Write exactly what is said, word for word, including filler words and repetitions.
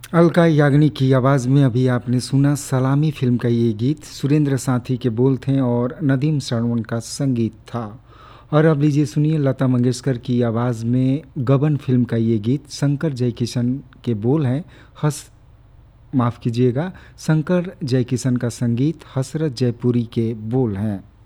अलका याग्निक की आवाज़ में अभी आपने सुना सलामी फ़िल्म का ये गीत। सुरेंद्र साथी के बोल थे और नदीम श्रवण का संगीत था। और अब लीजिए सुनिए लता मंगेशकर की आवाज़ में गबन फ़िल्म का ये गीत। शंकर जयकिशन के बोल हैं, हस माफ़ कीजिएगा, शंकर जयकिशन का संगीत, हसरत जयपुरी के बोल हैं।